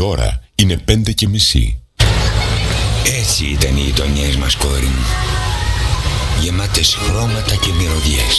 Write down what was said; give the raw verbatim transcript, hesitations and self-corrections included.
ώρα είναι πέντε και μισή. Έτσι ήταν οι γειτονιές μας, κόρη μου. Γεμάτες χρώματα και μυρωδιές.